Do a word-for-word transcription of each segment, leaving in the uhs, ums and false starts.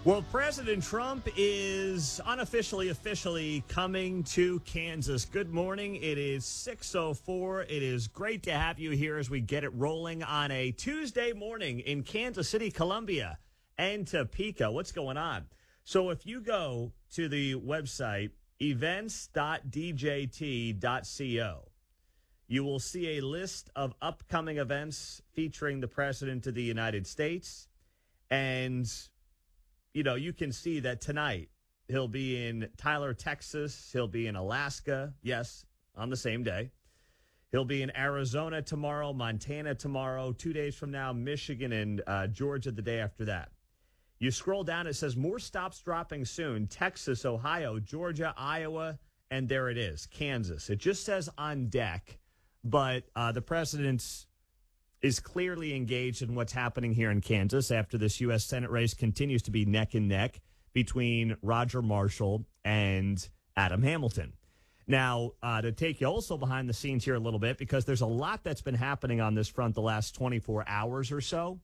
Well, President Trump is unofficially, officially coming to Kansas. Good morning. It is six oh four. It is great to have you here as we get it rolling on a Tuesday morning in Kansas City, Columbia, and Topeka. What's going on? So if you go to the website events dot d j t dot co, you will see a list of upcoming events featuring the President of the United States. And you know, you can see that tonight he'll be in Tyler, Texas. He'll be in Alaska. Yes, on the same day. He'll be in Arizona tomorrow, Montana tomorrow, two days from now, Michigan and uh, Georgia the day after that. You scroll down, it says more stops dropping soon. Texas, Ohio, Georgia, Iowa, and there it is, Kansas. It just says on deck, but uh, the president's is clearly engaged in what's happening here in Kansas after this U S Senate race continues to be neck and neck between Roger Marshall and Adam Hamilton. Now, uh, to take you also behind the scenes here a little bit, because there's a lot that's been happening on this front the last twenty-four hours or so.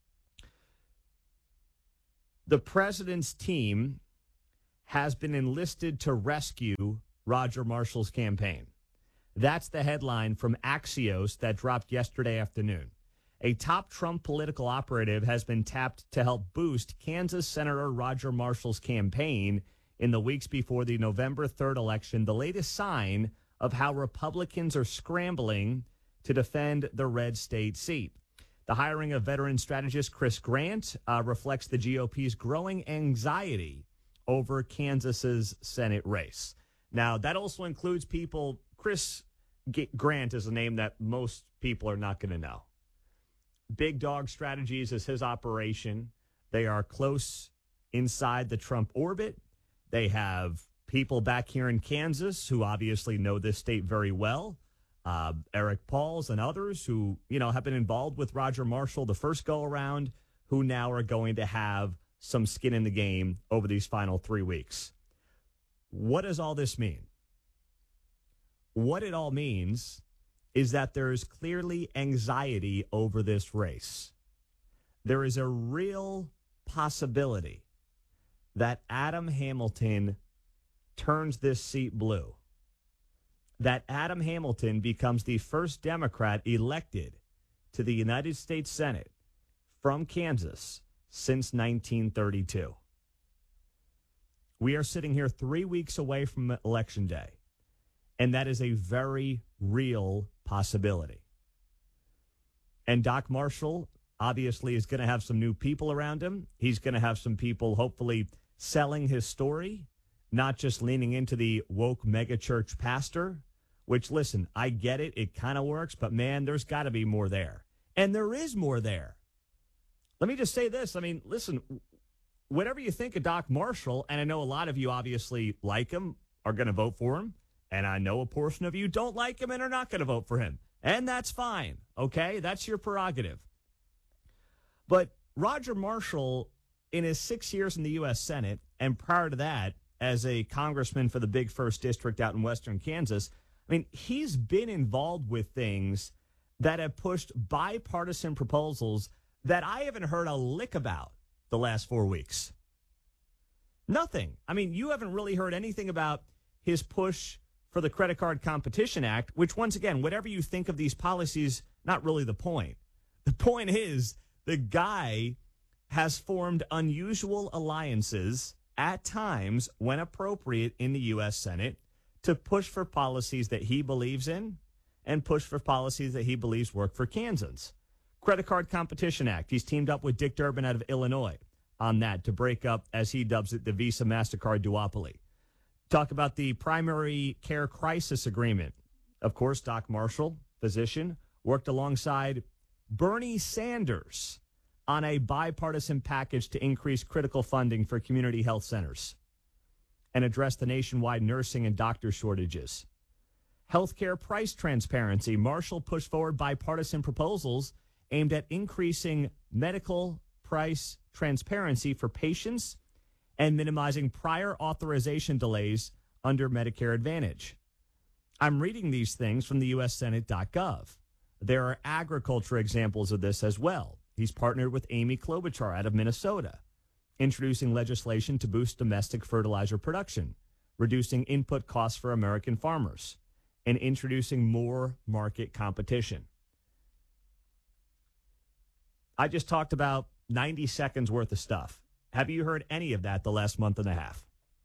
The president's team has been enlisted to rescue Roger Marshall's campaign. That's the headline from Axios that dropped yesterday afternoon. A top Trump political operative has been tapped to help boost Kansas Senator Roger Marshall's campaign in the weeks before the November third election, the latest sign of how Republicans are scrambling to defend the red state seat. The hiring of veteran strategist Chris Grant uh, reflects the G O P's growing anxiety over Kansas's Senate race. Now, that also includes people. Chris Grant is a name that most people are not going to know. Big Dog Strategies is his operation. They are close inside the Trump orbit. They have people back here in Kansas who obviously know this state very well. Uh, Eric Pauls and others who, you know, have been involved with Roger Marshall the first go around, who now are going to have some skin in the game over these final three weeks. What does all this mean? What it all means is that there is clearly anxiety over this race. There is a real possibility that Adam Hamilton turns this seat blue, that Adam Hamilton becomes the first Democrat elected to the United States Senate from Kansas since nineteen thirty-two. We are sitting here three weeks away from Election Day. And that is a very real possibility. And Doc Marshall obviously is going to have some new people around him. He's going to have some people hopefully selling his story, not just leaning into the woke megachurch pastor, which, listen, I get it. It kind of works. But, man, there's got to be more there. And there is more there. Let me just say this. I mean, listen, whatever you think of Doc Marshall, and I know a lot of you obviously like him, are going to vote for him. And I know a portion of you don't like him and are not going to vote for him. And that's fine, okay? That's your prerogative. But Roger Marshall, in his six years in the U S Senate, and prior to that, as a congressman for the big first district out in western Kansas, I mean, he's been involved with things that have pushed bipartisan proposals that I haven't heard a lick about the last four weeks. Nothing. I mean, you haven't really heard anything about his push for the Credit Card Competition Act, which, once again, whatever you think of these policies, not really the point. The point is the guy has formed unusual alliances at times when appropriate in the U S Senate to push for policies that he believes in and push for policies that he believes work for Kansans. Credit Card Competition Act. He's teamed up with Dick Durbin out of Illinois on that to break up, as he dubs it, the Visa MasterCard duopoly. Talk about the primary care crisis agreement. Of course, Doc Marshall, physician, worked alongside Bernie Sanders on a bipartisan package to increase critical funding for community health centers and address the nationwide nursing and doctor shortages. Healthcare price transparency. Marshall pushed forward bipartisan proposals aimed at increasing medical price transparency for patients and minimizing prior authorization delays under Medicare Advantage. I'm reading these things from the U S Senate dot gov. There are agriculture examples of this as well. He's partnered with Amy Klobuchar out of Minnesota. introducing legislation to boost domestic fertilizer production, reducing input costs for American farmers, and introducing more market competition. I just talked about ninety seconds worth of stuff. Have you heard any of that the last month and a half?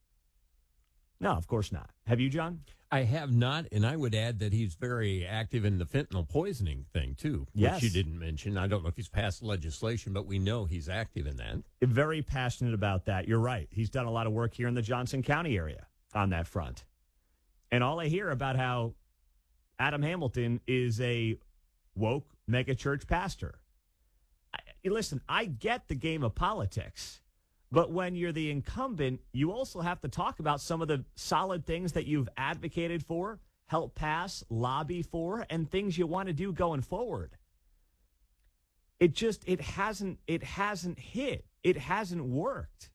No, of course not. Have you, John? I have not, and I would add that he's very active in the fentanyl poisoning thing, too, yes. which you didn't mention. I don't know if he's passed legislation, but we know he's active in that. Very passionate about that. You're right. He's done a lot of work here in the Johnson County area on that front. And all I hear about how Adam Hamilton is a woke megachurch pastor. I, listen, I get the game of politics. But when you're the incumbent, you also have to talk about some of the solid things that you've advocated for, help pass, lobby for, and things you want to do going forward. It just, it hasn't, it hasn't hit. It hasn't worked.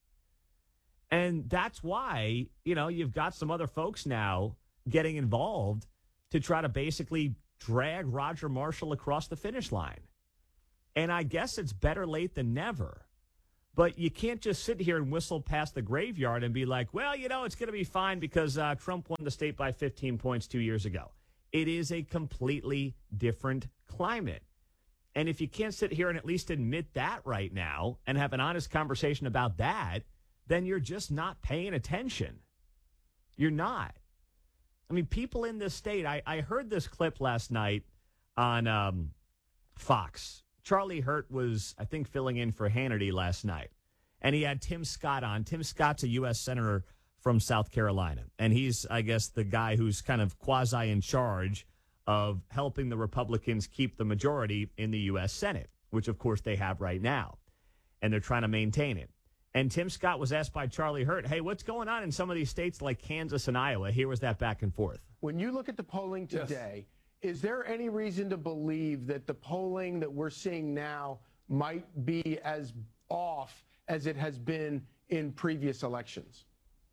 And that's why, you know, you've got some other folks now getting involved to try to basically drag Roger Marshall across the finish line. And I guess it's better late than never. But you can't just sit here and whistle past the graveyard and be like, well, you know, it's going to be fine because uh, Trump won the state by fifteen points two years ago. It is a completely different climate. And if you can't sit here and at least admit that right now and have an honest conversation about that, then you're just not paying attention. You're not. I mean, people in this state, I, I heard this clip last night on um, Fox. Charlie Hurt was, I think, filling in for Hannity last night. And he had Tim Scott on. Tim Scott's a U S Senator from South Carolina. And he's, I guess, the guy who's kind of quasi in charge of helping the Republicans keep the majority in the U S Senate, which, of course, they have right now. And they're trying to maintain it. And Tim Scott was asked by Charlie Hurt, hey, what's going on in some of these states like Kansas and Iowa? Here was that back and forth. When you look at the polling today, yes. Is there any reason to believe that the polling that we're seeing now might be as off as it has been in previous elections?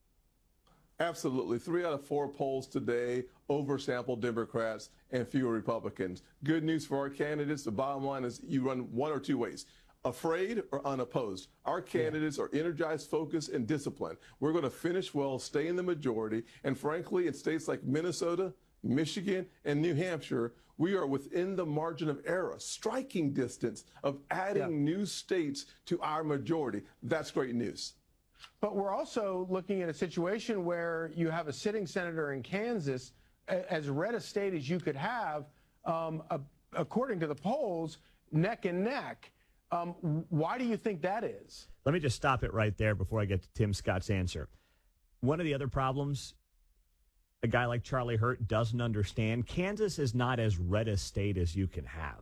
Absolutely. Three out of four polls today oversample Democrats and fewer Republicans. Good news for our candidates. The bottom line is you run one or two ways. Afraid or unopposed. Our candidates yeah. are energized, focused, and disciplined. We're going to finish well, stay in the majority, and frankly, in states like Minnesota, Michigan, and New Hampshire, we are within the margin of error, striking distance of adding yeah. new states to our majority. That's great news. But we're also looking at a situation where you have a sitting senator in Kansas, as red a state as you could have, um, uh, according to the polls, neck and neck. Um, why do you think that is? Let me just stop it right there before I get to Tim Scott's answer. One of the other problems a guy like Charlie Hurt doesn't understand, Kansas is not as red a state as you can have.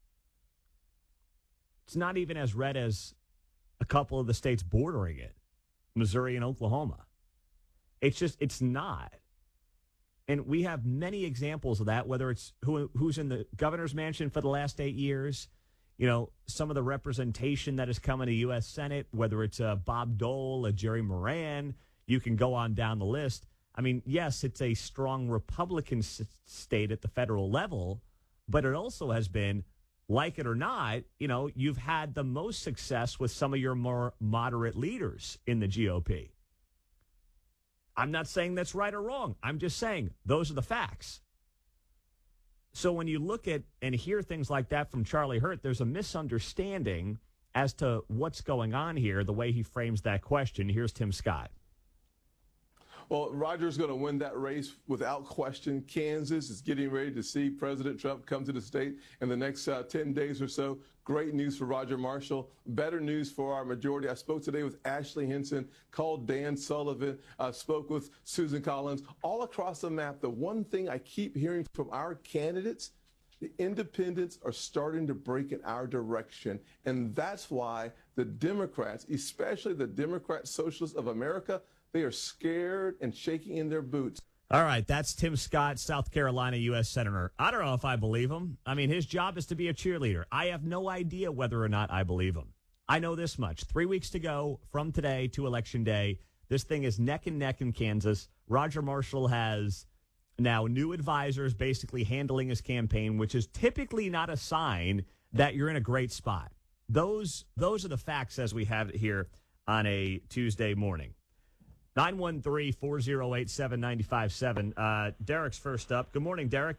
It's not even as red as a couple of the states bordering it, Missouri and Oklahoma. It's just, it's not. And we have many examples of that, whether it's who who's in the governor's mansion for the last eight years, you know, some of the representation that has come in the U S Senate, whether it's a Bob Dole, a Jerry Moran, you can go on down the list. I mean, yes, it's a strong Republican s- state at the federal level, but it also has been, like it or not, you know, you've had the most success with some of your more moderate leaders in the G O P. I'm not saying that's right or wrong. I'm just saying those are the facts. So when you look at and hear things like that from Charlie Hurt, there's a misunderstanding as to what's going on here, the way he frames that question. Here's Tim Scott. Well, Roger's going to win that race without question. Kansas is getting ready to see President Trump come to the state in the next uh, ten days or so. Great news for Roger Marshall. Better news for our majority. I spoke today with Ashley Hinson, called Dan Sullivan, uh, spoke with Susan Collins. All across the map, the one thing I keep hearing from our candidates, the independents are starting to break in our direction. And that's why the Democrats, especially the Democrat Socialists of America, they are scared and shaking in their boots. All right, that's Tim Scott, South Carolina U S Senator. I don't know if I believe him. I mean, his job is to be a cheerleader. I have no idea whether or not I believe him. I know this much. Three weeks to go from today to Election Day. This thing is neck and neck in Kansas. Roger Marshall has now new advisors basically handling his campaign, which is typically not a sign that you're in a great spot. Those, those are the facts as we have it here on a Tuesday morning. nine one three, four oh eight, seven nine five seven. Uh, Derek's first up. Good morning, Derek.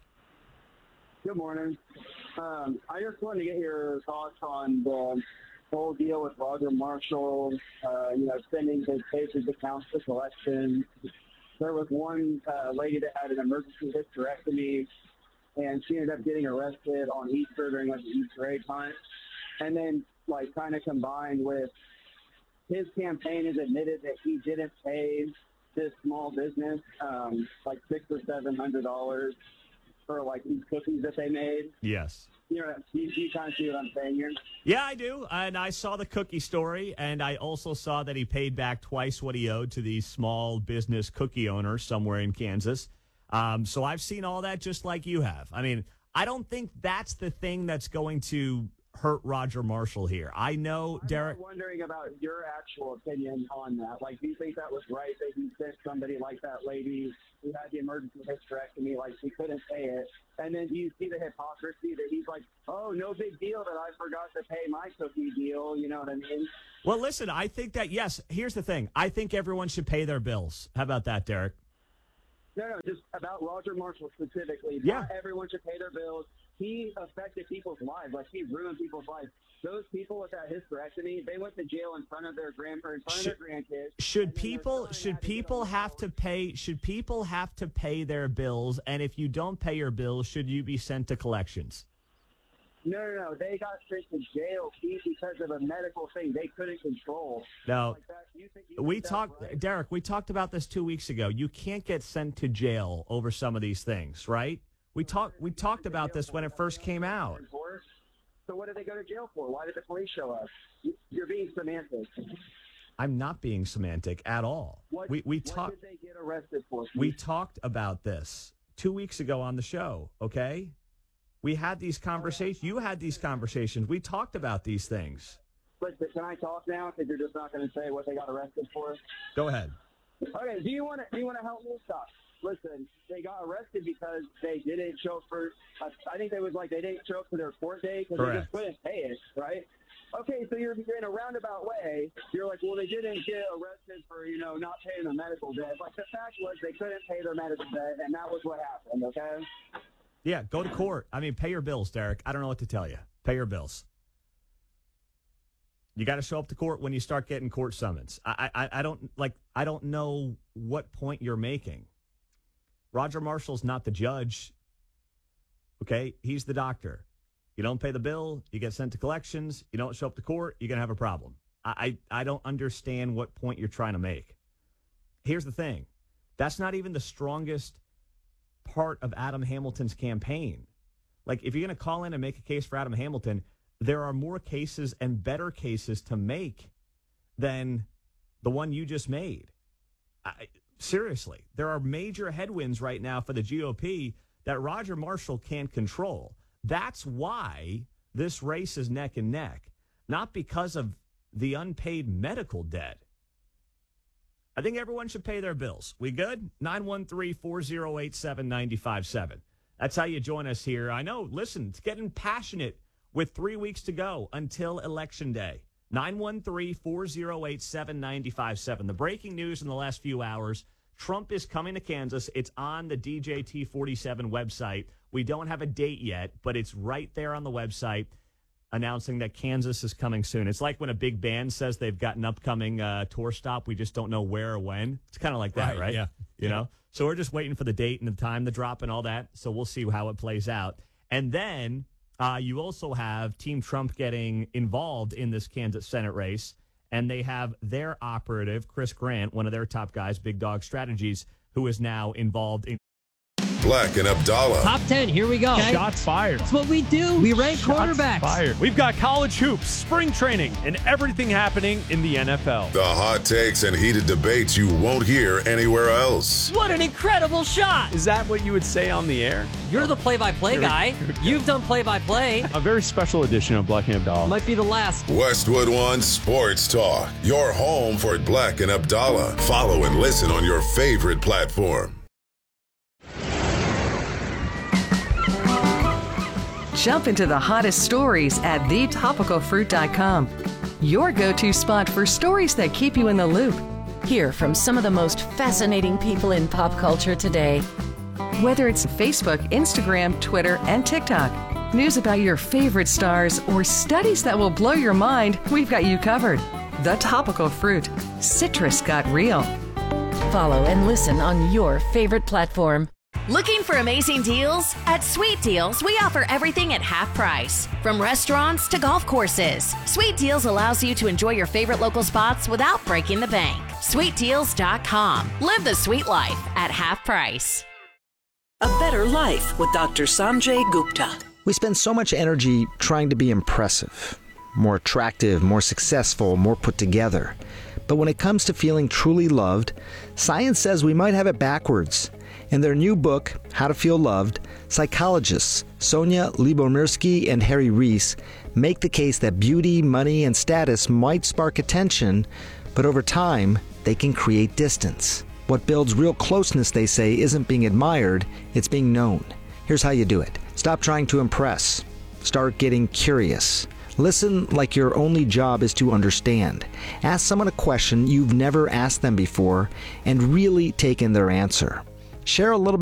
Good morning. Um, I just wanted to get your thoughts on the whole deal with Roger Marshall, uh, you know, sending his patients' accounts to collection. There was one uh, lady that had an emergency hysterectomy, and she ended up getting arrested on Easter during like the Easter egg hunt. And then, like, kind of combined with his campaign has admitted that he didn't pay this small business um, like six or seven hundred dollars for like these cookies that they made. Yes. You know, you, you kind of see what I'm saying here? Yeah, I do. And I saw the cookie story, and I also saw that he paid back twice what he owed to these small business cookie owners somewhere in Kansas. Um, so I've seen all that just like you have. I mean, I don't think that's the thing that's going to hurt Roger Marshall here. I know, I'm Derek. I'm wondering about your actual opinion on that. Like, do you think that was right that he sent somebody like that lady who had the emergency hysterectomy, like she couldn't pay it? And then do you see the hypocrisy that he's like, oh, no big deal that I forgot to pay my cookie deal? You know what I mean? Well, listen, I think that, yes, here's the thing. I think everyone should pay their bills. How about that, Derek? No, no, just about Roger Marshall specifically. Yeah. Not everyone should pay their bills. He affected people's lives. Like, he ruined people's lives. Those people with that hysterectomy, they went to jail in front of their grand or in front should, of their grandkids. Should people should people have to pay should people have to pay their bills? And if you don't pay your bills, should you be sent to collections? No, no, no. They got sent to jail because of a medical thing they couldn't control. No, like that. You think, you we think talked, right? Derek. We talked about this two weeks ago. You can't get sent to jail over some of these things, right? We talked. We talked about this when it first came out. So what did they go to jail for? Why did the police show up? You're being semantic. I'm not being semantic at all. What, we we what talked. did they get arrested for? We talked about this two weeks ago on the show. Okay, we had these conversations. You had these conversations. We talked about these things. Listen, can I talk now? Because you're just not going to say what they got arrested for. Go ahead. Okay. Do you want to? Do you want to help me? Stop. Listen, they got arrested because they didn't show up for, uh, I think they was like, they didn't show up for their court day because they just couldn't pay it, right? Okay, so you're, you're in a roundabout way. You're like, well, they didn't get arrested for, you know, not paying their medical debt. Like, the fact was they couldn't pay their medical debt, and that was what happened, okay? Yeah, go to court. I mean, pay your bills, Derek. I don't know what to tell you. Pay your bills. You got to show up to court when you start getting court summons. I, I, I don't, like, I don't know what point you're making. Roger Marshall's not the judge, okay? He's the doctor. You don't pay the bill, you get sent to collections. You don't show up to court, you're going to have a problem. I, I, I don't understand what point you're trying to make. Here's the thing. That's not even the strongest part of Adam Hamilton's campaign. Like, if you're going to call in and make a case for Adam Hamilton, there are more cases and better cases to make than the one you just made. I... Seriously, there are major headwinds right now for the G O P that Roger Marshall can't control. That's why this race is neck and neck, not because of the unpaid medical debt. I think everyone should pay their bills. We good? nine one three, four oh eight, seven nine five seven. That's how you join us here. I know, listen, it's getting passionate with three weeks to go until Election Day. nine one three, four oh eight, seven nine five seven. The breaking news in the last few hours, Trump is coming to Kansas. It's on the D J T forty-seven website. We don't have a date yet, but it's right there on the website announcing that Kansas is coming soon. It's like when a big band says they've got an upcoming uh, tour stop. We just don't know where or when. It's kind of like that, right? right? Yeah. You yeah. know? So we're just waiting for the date and the time to drop and all that. So we'll see how it plays out. And then Uh, you also have Team Trump getting involved in this Kansas Senate race, and they have their operative, Chris Grant, one of their top guys, Big Dog Strategies, who is now involved in Black and Abdallah. Top ten, here we go. Okay? Shots fired. That's what we do. We rank Shots quarterbacks. fired. We've got college hoops, spring training, and everything happening in the N F L. The hot takes and heated debates you won't hear anywhere else. What an incredible shot. Is that what you would say on the air? You're the play-by-play guy. You've done play-by-play. A very special edition of Black and Abdallah. Might be the last. Westwood One Sports Talk. Your home for Black and Abdallah. Follow and listen on your favorite platform. Jump into the hottest stories at the topical fruit dot com. your go-to spot for stories that keep you in the loop. Hear from some of the most fascinating people in pop culture today. Whether it's Facebook, Instagram, Twitter, and TikTok, news about your favorite stars, or studies that will blow your mind, we've got you covered. The Topical Fruit. Citrus got real. Follow and listen on your favorite platform. Looking for amazing deals? At Sweet Deals, we offer everything at half price. From restaurants to golf courses, Sweet Deals allows you to enjoy your favorite local spots without breaking the bank. sweet deals dot com. Live the sweet life at half price. A better life with Doctor Sanjay Gupta. We spend so much energy trying to be impressive, more attractive, more successful, more put together. But when it comes to feeling truly loved, science says we might have it backwards. In their new book, How to Feel Loved, psychologists Sonia Lyubomirsky and Harry Rees make the case that beauty, money, and status might spark attention, but over time, they can create distance. What builds real closeness, they say, isn't being admired, it's being known. Here's how you do it. Stop trying to impress. Start getting curious. Listen like your only job is to understand. Ask someone a question you've never asked them before and really take in their answer. Share a little